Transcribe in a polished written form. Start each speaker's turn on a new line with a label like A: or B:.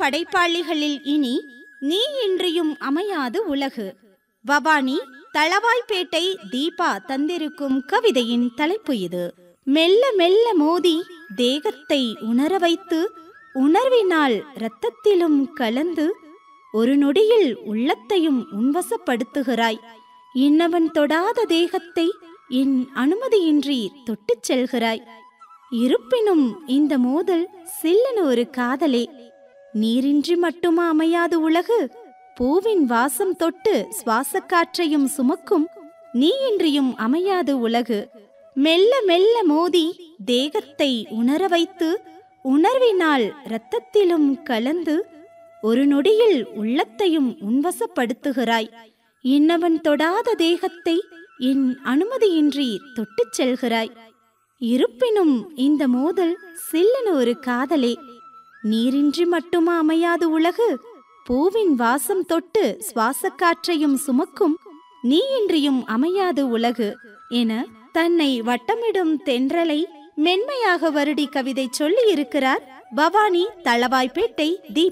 A: படைப்பாளிகளில் இனி நீ இன்றியும் அமையாது உலகு. பவானி தளவாய்பேட்டை தீபா தந்திருக்கும் கவிதையின் தலைப்பு இது. மெல்ல மெல்ல மோதி தேகத்தை உணர வைத்து, உணர்வினால் இரத்தத்திலும் கலந்து, ஒரு நொடியில் உள்ளத்தையும் உன்வசப்படுத்துகிறாய். இன்னவன் தொடாத தேகத்தை என் அனுமதியின்றி தொட்டுச் செல்கிறாய். இருப்பினும் இந்த மோதல் சில்லென ஒரு காதலே. நீரின்றி மட்டுமா அமையாது உலகு? பூவின் வாசம் தொட்டு சுவாச காற்றையும் சுமக்கும் நீ இன்றியும் அமையாது உலகு. மெல்ல மெல்ல மோதி தேகத்தை உணர வைத்து, உணர்வினால் இரத்தத்திலும் கலந்து, ஒரு நொடியில் உள்ளத்தையும் உன்வசப்படுத்துகிறாய். இன்னவன் தொடாத தேகத்தை என் அனுமதியின்றி தொட்டுச் செல்கிறாய். இருப்பினும் இந்த மோதல் சில்லென ஒரு காதலே. நீரின்றி மட்டுமா அமையாது உலகு? பூவின் வாசம் தொட்டு சுவாச காற்றையும் சுமக்கும் நீ இன்றியும் அமையாது உலகு என தன்னை வட்டமிடும் தென்றலை மென்மையாக வருடி கவிதை சொல்லி இருக்கிறார் பவானி தளவாய்பேட்டை தீபா.